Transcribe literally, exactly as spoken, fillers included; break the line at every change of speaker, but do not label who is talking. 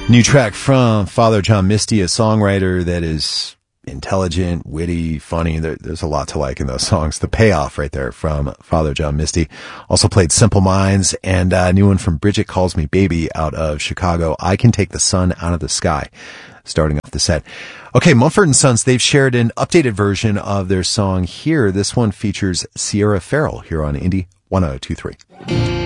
New track from Father John Misty, a songwriter that is intelligent, witty, funny. There, there's a lot to like in those songs. The payoff right there from Father John Misty. Also played Simple Minds, and a new one from Bridget Calls Me Baby out of Chicago. I Can Take the Sun Out of the Sky, starting off the set. Okay, Mumford and Sons, they've shared an updated version of their song here. This one features Sierra Farrell here on Indie one oh two three.